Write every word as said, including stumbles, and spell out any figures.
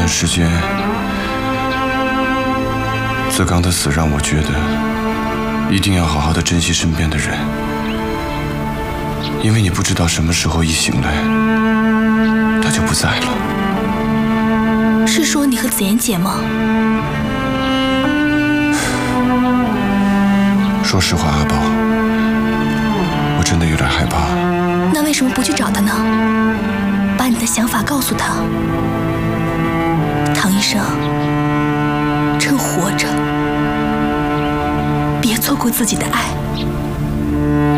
段时间，泽刚的死让我觉得一定要好好的珍惜身边的人，因为你不知道什么时候一醒来，他就不在了。 是说你和紫妍姐吗？ 说实话，阿宝，我真的有点害怕。 那为什么不去找他呢？把你的想法告诉他。唐医生，趁活着，别错过自己的爱。